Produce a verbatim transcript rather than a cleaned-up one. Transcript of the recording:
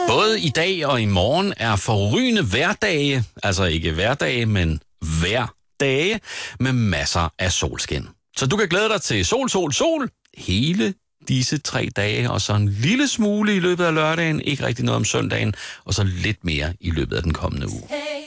Både i dag og i morgen er forrygende hverdage, altså ikke hverdage, men hverdage, med masser af solskin. Så du kan glæde dig til sol, sol, sol hele disse tre dage, og så en lille smule i løbet af lørdagen, ikke rigtig noget om søndagen, og så lidt mere i løbet af den kommende uge.